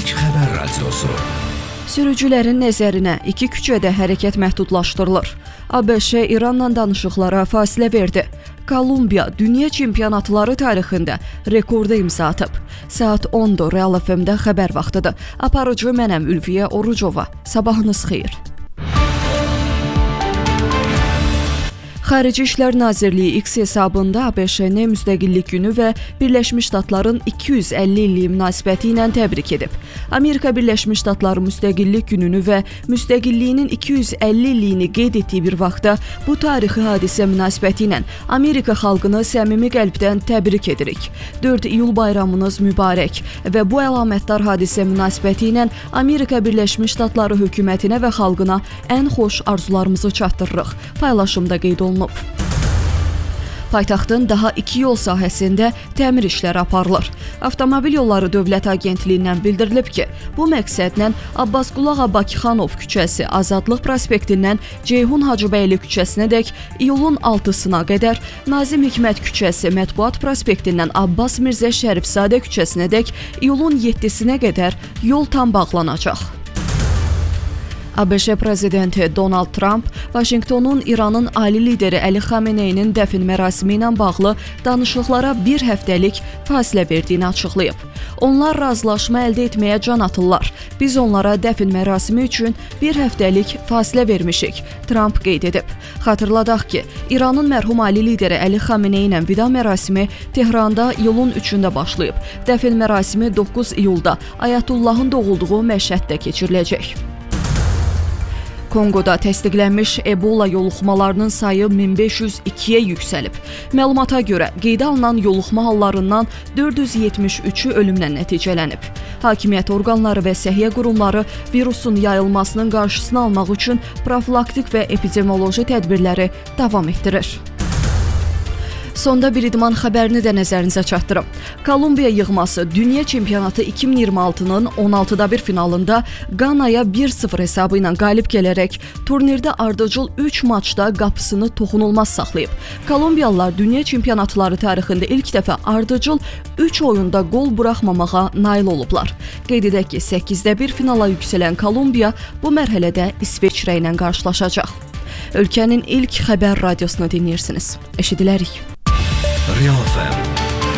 İlk Xəbər Radiosu. Sürücülərin nəzərinə iki küçədə hərəkət məhdudlaşdırılır. ABŞ İranla danışıqlara fasilə verdi. Kolumbiya dünya çempionatları tarixində rekorda imza atıb. Saat 10-dur, Real FM-də xəbər vaxtıdır. Aparıcı mənəm Ülviyə Orucova. Sabahınız xeyir. Xarici İşlər Nazirliyi X hesabında ABŞ-ni Müstəqillik günü və Birləşmiş Ştatların 250 illiyi münasibəti ilə təbrik edib. Amerika Birləşmiş Ştatları Müstəqillik gününü və müstəqilliyinin 250 illiyini qeyd etdiyi bir vaxtda bu tarixi hadisə münasibəti ilə Amerika xalqını səmimi qəlbdən təbrik edirik. 4 iyul bayramınız mübarək və bu əlamətdar hadisə münasibəti ilə Amerika Birləşmiş Ştatları hökumətinə və xalqına ən xoş arzularımızı çatdırırıq. Paylaşımda qeyd olunub. Paytaxtın daha 2 yol sahəsində təmir işləri aparılır. Avtomobil Yolları Dövlət Agentliyindən bildirilib ki, bu məqsədlə Abbasqulu Bakıxanov küçəsi Azadlıq prospektindən Ceyhun Hacıbəyli küçəsinədək iyulun 6-sına qədər, Nazim Hikmət küçəsi Mətbuat prospektindən Abbas Mirzə Şərifzadə küçəsinədək iyulun 7-sinə qədər yol tam bağlanacaq. ABŞ prezidenti Donald Trump Vaşinqtonun İranın ali lideri Əli Xameneyinin dəfn mərasimi ilə bağlı danışıqlara bir həftəlik fasilə verdiyini açıqlayıb. Onlar razılaşma əldə etməyə can atırlar. Biz onlara dəfn mərasimi üçün bir həftəlik fasilə vermişik, Trump qeyd edib. Xatırladaq ki, İranın mərhum ali lideri Əli Xameney ilə vida mərasimi Tehranda iyulun 3-də başlayıb. Dəfn mərasimi 9 iyulda Ayətullahın doğulduğu Məşhəddə keçiriləcək. Kongoda təsdiqlənmiş Ebola yoluxmalarının sayı 1502-yə yüksəlib. Məlumata görə, qeydə alınan yoluxma hallarından 473-ü ölümlə nəticələnib. Hakimiyyət orqanları və səhiyyə qurumları virusun yayılmasının qarşısını almaq üçün profilaktik və epidemioloji tədbirləri davam etdirir. Sonda bir idman xəbərini də nəzərinizə çatdırım. Kolumbiya yığması Dünya Çempionatı 2026-nın 16-da 1 finalında Qanaya 1-0 hesabı ilə qalib gələrək turnirdə ardıcıl 3 maçda qapısını toxunulmaz saxlayıb. Kolumbiyalılar Dünya Çempionatları tarixində ilk dəfə ardıcıl 3 oyunda qol buraxmamağa nail olublar. Qeyd edək ki, 8-də 1 finala yüksələn Kolumbiya bu mərhələdə İsveçrə ilə qarşılaşacaq. Ölkənin ilk xəbər radiosunu dinləyirsiniz. Eşidilərik. Real FM